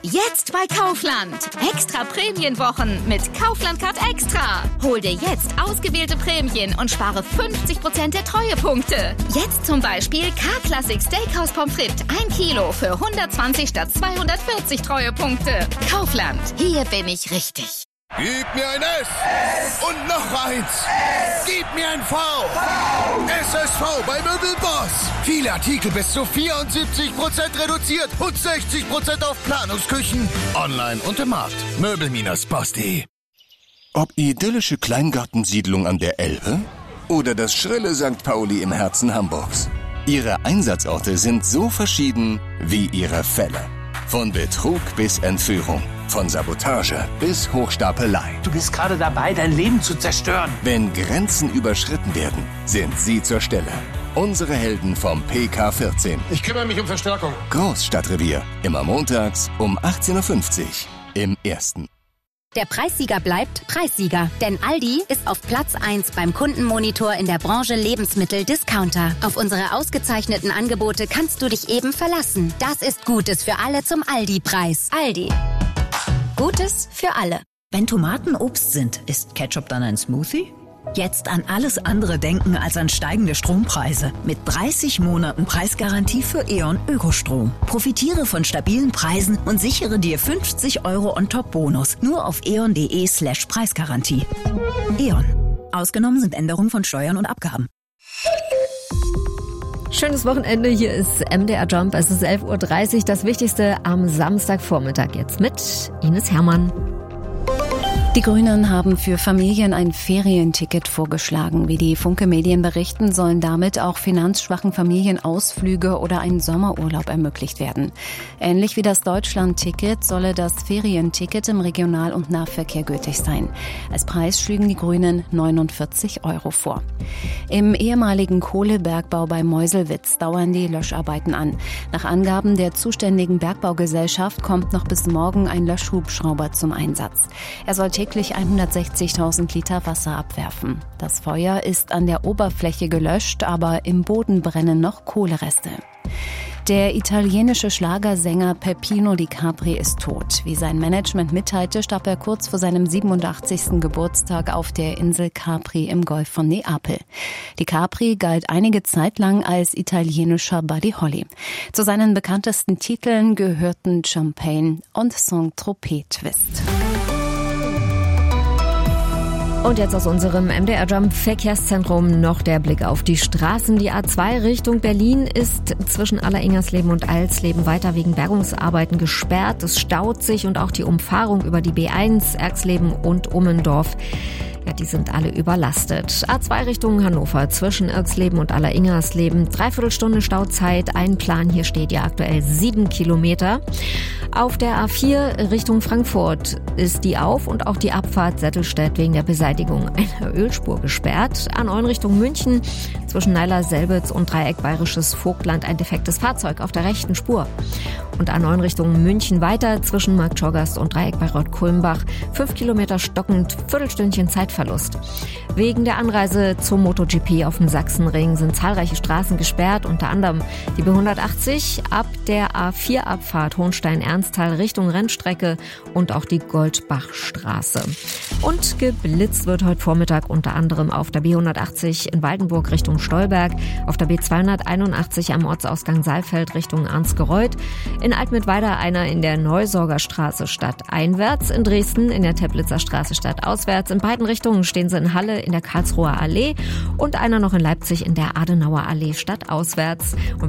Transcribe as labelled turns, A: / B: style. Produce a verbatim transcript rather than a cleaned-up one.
A: Jetzt bei Kaufland. Extra Prämienwochen mit Kaufland Card Extra. Hol dir jetzt ausgewählte Prämien und spare fünfzig Prozent der Treuepunkte. Jetzt zum Beispiel K-Classic Steakhouse Pommes frites ein Kilo für hundertzwanzig statt zweihundertvierzig Treuepunkte. Kaufland. Hier bin ich richtig.
B: Gib mir ein S. S. Und noch eins. S. Gib mir ein V. V. S S V bei Möbelboss. Viele Artikel bis zu vierundsiebzig Prozent reduziert und sechzig Prozent auf Planungsküchen. Online und im Markt. Möbel Boss punkt de.
C: Ob idyllische Kleingartensiedlung an der Elbe oder das schrille Sankt Pauli im Herzen Hamburgs. Ihre Einsatzorte sind so verschieden wie ihre Fälle. Von Betrug bis Entführung. Von Sabotage bis Hochstapelei.
D: Du bist gerade dabei, dein Leben zu zerstören.
C: Wenn Grenzen überschritten werden, sind Sie zur Stelle. Unsere Helden vom P K vierzehn.
B: Ich kümmere mich um Verstärkung.
C: Großstadtrevier. Immer montags um achtzehn Uhr fünfzig. Im Ersten.
E: Der Preissieger bleibt Preissieger, denn Aldi ist auf Platz eins beim Kundenmonitor in der Branche Lebensmittel-Discounter. Auf unsere ausgezeichneten Angebote kannst du dich eben verlassen. Das ist Gutes für alle zum Aldi-Preis. Aldi. Gutes für alle.
F: Wenn Tomaten Obst sind, ist Ketchup dann ein Smoothie? Jetzt an alles andere denken als an steigende Strompreise. Mit dreißig Monaten Preisgarantie für E.ON Ökostrom. Profitiere von stabilen Preisen und sichere dir fünfzig Euro On-Top-Bonus. Nur auf eon.de slash Preisgarantie. E.ON. Ausgenommen sind Änderungen von Steuern und Abgaben.
G: Schönes Wochenende, hier ist M D R Jump. Es ist elf Uhr dreißig, das Wichtigste am Samstagvormittag jetzt mit Ines Hermann.
H: Die Grünen haben für Familien ein Ferienticket vorgeschlagen. Wie die Funke-Medien berichten, sollen damit auch finanzschwachen Familien Ausflüge oder ein Sommerurlaub ermöglicht werden. Ähnlich wie das Deutschland-Ticket solle das Ferienticket im Regional- und Nahverkehr gültig sein. Als Preis schlügen die Grünen neunundvierzig Euro vor. Im ehemaligen Kohlebergbau bei Meuselwitz dauern die Löscharbeiten an. Nach Angaben der zuständigen Bergbaugesellschaft kommt noch bis morgen ein Löschhubschrauber zum Einsatz. Er soll täglich hundertsechzigtausend Liter Wasser abwerfen. Das Feuer ist an der Oberfläche gelöscht, aber im Boden brennen noch Kohlereste. Der italienische Schlagersänger Peppino Di Capri ist tot. Wie sein Management mitteilte, starb er kurz vor seinem siebenundachtzigsten Geburtstag auf der Insel Capri im Golf von Neapel. Di Capri galt einige Zeit lang als italienischer Buddy Holly. Zu seinen bekanntesten Titeln gehörten Champagne und Saint-Tropez Twist.
G: Und jetzt aus unserem M D R Jump Verkehrszentrum noch der Blick auf die Straßen. Die A zwei Richtung Berlin ist zwischen Alleringersleben und Eilsleben weiter wegen Bergungsarbeiten gesperrt. Es staut sich und auch die Umfahrung über die B eins, Erxleben und Ummendorf. Ja, die sind alle überlastet. A zwei Richtung Hannover zwischen Irxleben und Alleringersleben. Dreiviertelstunde Stauzeit. Ein Plan hier steht ja aktuell sieben Kilometer. Auf der A vier Richtung Frankfurt ist die Auf- und auch die Abfahrt Settelstedt wegen der Beseitigung einer Ölspur gesperrt. A neun Richtung München zwischen Neiler-Selbitz und Dreieck Bayerisches Vogtland ein defektes Fahrzeug auf der rechten Spur. Und A neun Richtung München weiter zwischen Marktschorgast und Dreieck Bayreuth-Kulmbach. Fünf Kilometer stockend, Viertelstündchen Zeitverlust. Wegen der Anreise zum MotoGP auf dem Sachsenring sind zahlreiche Straßen gesperrt, unter anderem die B hundertachtzig ab der A vier Abfahrt Hohenstein-Ernsthal Richtung Rennstrecke und auch die Goldbachstraße. Und geblitzt wird heute Vormittag unter anderem auf der B hundertachtzig in Waldenburg Richtung Stolberg, auf der B zweihunderteinundachtzig am Ortsausgang Saalfeld Richtung Arnsgereuth, in Altmittweida einer in der Neusauger-Straße stadteinwärts, in Dresden in der Teplitzer Straße stadtauswärts. In beiden Richtungen stehen sie in Halle in der Karlsruher Allee und einer noch in Leipzig in der Adenauer Allee stadtauswärts. Und